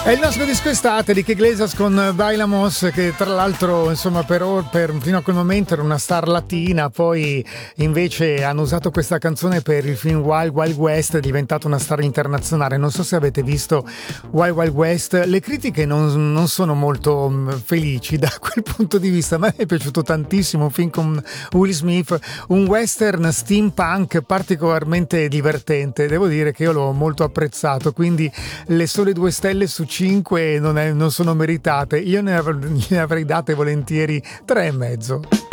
È il nostro disco estate di Iglesias con Bailamos, che tra l'altro insomma fino a quel momento era una star latina, poi invece hanno usato questa canzone per il film Wild Wild West, è diventata una star internazionale. Non so se avete visto Wild Wild West, le critiche non sono molto felici da quel punto di vista. A me è piaciuto tantissimo, un film con Will Smith, un western steampunk particolarmente divertente, devo dire che io l'ho molto apprezzato, quindi le sole 2 stelle su 5 non sono meritate, io ne avrei date volentieri 3,5.